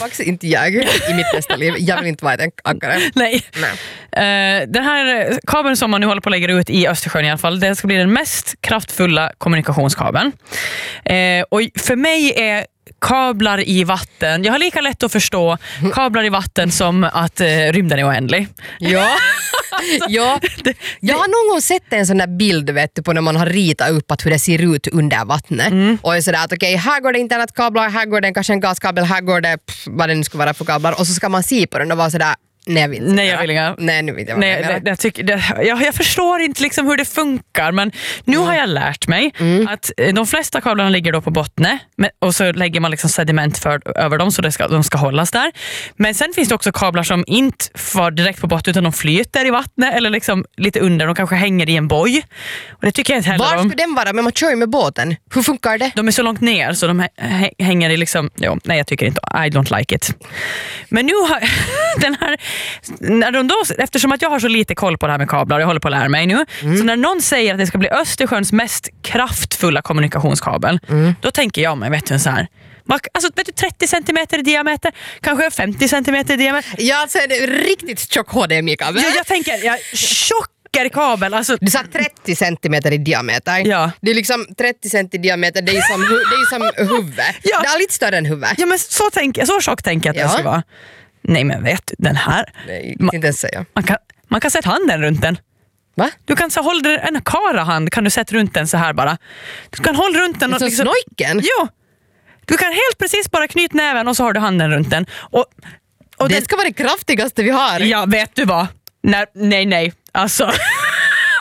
faktiskt inte jag i mitt nästa liv. Jag vill inte vara ett ankare. Nej. Den här kabeln som man nu håller på att lägga ut i Östersjön i alla fall, det ska bli den mest kraftfulla kommunikationskabeln. Och för mig är kablar i vatten, jag har lika lätt att förstå kablar i vatten som att rymden är oändlig. Ja. Ja. Jag har någon gång sett en sån där bild, vet du, på när man har ritat upp att hur det ser ut under vattnet. Och är sådär att okej, här går det internetkablar, här går det kanske en gaskabel, här går det vad det nu ska vara för kablar, och så ska man se på den och vara sådär, nej jag vill inte. Nej, jag vill inga. Nej, nu vill jag förstår inte liksom hur det funkar, men nu har jag lärt mig att de flesta kablarna ligger då på bottnet, och så lägger man liksom sediment över dem så de ska hållas där. Men sen finns det också kablar som inte far direkt på botten utan de flyter i vattnet eller liksom lite under, de kanske hänger i en boj. Och det tycker jag inte heller om. Var ska den vara? Men man kör ju med båten. Hur funkar det? De är så långt ner så de hänger i liksom, nej jag tycker inte, I don't like it. Men nu har den här, när de då, eftersom att jag har så lite koll på det här med kablar, jag håller på att lära mig nu, så när någon säger att det ska bli Östersjöns mest kraftfulla kommunikationskabel, då tänker jag mig, vet du, så här, alltså, vet du, 30 centimeter i diameter, kanske 50 centimeter i diameter. Ja, alltså det är riktigt tjock HDMI-kabel. Jag tänker, tjockerkabel, alltså. Du sa 30 centimeter i diameter. Ja. Det är liksom 30 centimeter i diameter, det är som huvudet. Ja. Det är lite större än huvudet. Ja, men så tjock tänker jag att det ska vara. Nej, men vet du, den här. Nej, inte ens säga. Man kan sätta handen runt den. Va? Du kan så hålla en karahand, kan du sätta runt den så här bara. Du kan hålla runt den. Som liksom, snojken? Jo. Du kan helt precis bara knyta näven och så har du handen runt den. Och det ska vara det kraftigaste vi har. Ja, vet du vad? Nej. Alltså,